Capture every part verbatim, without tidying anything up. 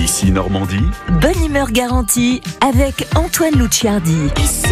Ici Normandie. Bonne humeur garantie avec Antoine Louciardi.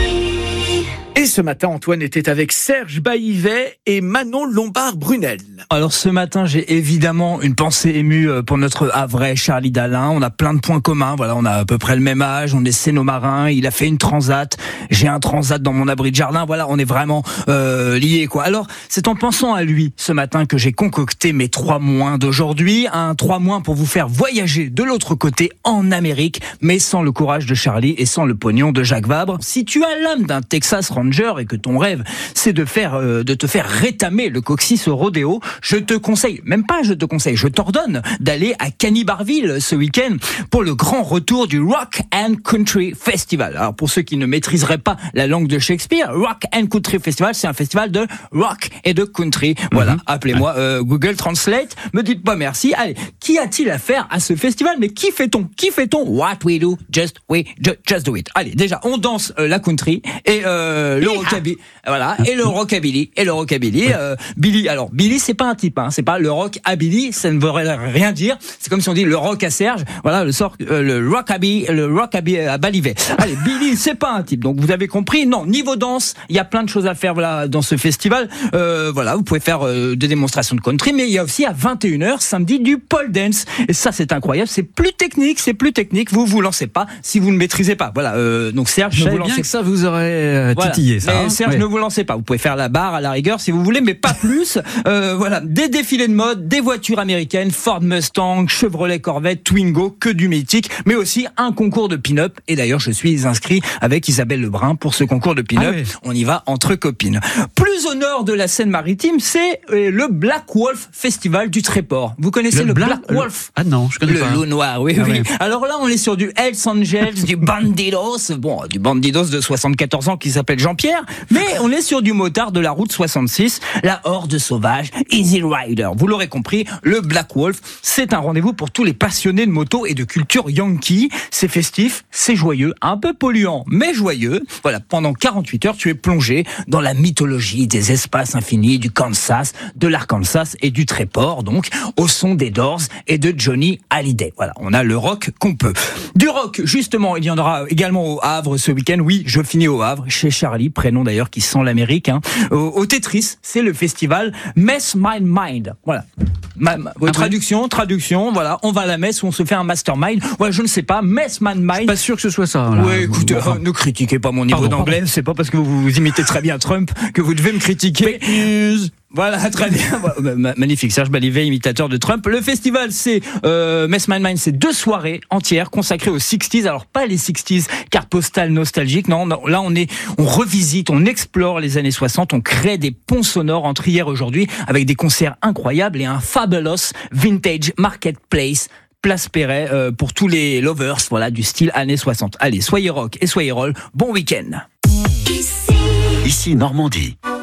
Et ce matin, Antoine était avec Serge Baillivet et Manon Lombard-Brunel. Alors ce matin, j'ai évidemment une pensée émue pour notre Havrais, Charlie Dalin. On a plein de points communs. Voilà, on a à peu près le même âge. On est cénomarins. Il a fait une transat. J'ai un transat dans mon abri de jardin. Voilà, on est vraiment euh, liés, quoi. Alors, c'est en pensant à lui ce matin que j'ai concocté mes trois moins d'aujourd'hui. Un trois moins pour vous faire voyager de l'autre côté en Amérique, mais sans le courage de Charlie et sans le pognon de Jacques Vabre. Si tu as l'âme d'un Texas Ranger et que ton rêve c'est de faire euh, de te faire rétamer le coccyx au rodéo, je te conseille, même pas je te conseille, je t'ordonne d'aller à Cannibarville ce week-end pour le grand retour du Rock and Country Festival. Alors pour ceux qui ne maîtriseraient pas la langue de Shakespeare, Rock and Country Festival, c'est un festival de rock et de country. Voilà, mm-hmm. appelez-moi euh, Google Translate, me dites pas merci. Allez, qui a-t-il à faire à ce festival? Mais qui fait-on? Qui fait-on? What we do, just we ju- just do it. Allez, déjà on danse euh, la country et euh, le rockabilly, voilà, et le rockabilly, et le rockabilly. Euh, Billy, alors Billy, c'est pas un type, hein, c'est pas le rock à Billy, ça ne veut rien dire. C'est comme si on dit le rock à Serge, voilà, le sort, euh, le rockabilly, le rockabilly à Baillivet. Allez, Billy, c'est pas un type, donc vous avez compris. Non, niveau danse, il y a plein de choses à faire, voilà, dans ce festival. Euh, voilà, vous pouvez faire euh, des démonstrations de country, mais il y a aussi à vingt et une heures samedi du pole dance. Et ça, c'est incroyable, c'est plus technique, c'est plus technique. Vous vous lancez pas si vous ne maîtrisez pas. Voilà, euh, donc Serge, je ne vous bien lancez que ça vous aurait euh, voilà. titillé. Ça, mais hein Serge, ouais. ne vous lancez pas. Vous pouvez faire la barre à la rigueur si vous voulez, mais pas plus. Euh, voilà, des défilés de mode, des voitures américaines, Ford Mustang, Chevrolet Corvette, Twingo, que du mythique, mais aussi un concours de pin-up. Et d'ailleurs, je suis inscrit avec Isabelle Lebrun pour ce concours de pin-up. Ah oui. On y va entre copines. Plus au nord de la Seine-Maritime, c'est euh, le Black Wolf Festival du Tréport. Vous connaissez le, le Black, Black Wolf? Ah non, je connais le pas. Le loup noir, oui, ah oui. oui. Alors là, on est sur du Hells Angels, du Bandidos, bon, du Bandidos de soixante-quatorze ans qui s'appelle Jean-Pierre, mais on est sur du motard de la route soixante-six, la horde sauvage, Easy Rider. Vous l'aurez compris, le Black Wolf, c'est un rendez-vous pour tous les passionnés de moto et de culture yankee. C'est festif, c'est joyeux, un peu polluant, mais joyeux. Voilà, pendant quarante-huit heures, tu es plongé dans la mythologie des espaces infinis du Kansas, de l'Arkansas et du Tréport, donc, au son des Doors et de Johnny Hallyday. Voilà, on a le rock qu'on peut. Du rock, justement, il y en aura également au Havre ce week-end. Oui, je finis au Havre, chez Charlie, prénom d'ailleurs qui sent l'Amérique. Hein. Au, au Tetris, c'est le festival Mess My Mind. Voilà. Ma, ma, ah traduction, oui. traduction, voilà. On va à la messe où on se fait un mastermind. Voilà, je ne sais pas. Mess My Mind. Je suis pas sûr que ce soit ça. Oui, écoutez, enfin, euh, ne critiquez pas mon niveau pardon, d'anglais. Pardon. C'est pas parce que vous, vous imitez très bien Trump que vous devez me critiquer. Fake news. Voilà, très bien. Magnifique, Serge Baillivet, imitateur de Trump. Le festival, c'est euh, Mess My Mind, c'est deux soirées entières consacrées aux sixties. Alors pas les sixties, carte postale nostalgique. Non, non, là on est, on revisite, on explore les années soixante, on crée des ponts sonores entre hier et aujourd'hui avec des concerts incroyables et un fabulous vintage marketplace. Place Perret euh, pour tous les lovers, voilà, du style années soixante. Allez, soyez rock et soyez roll. Bon week-end. Ici Normandie.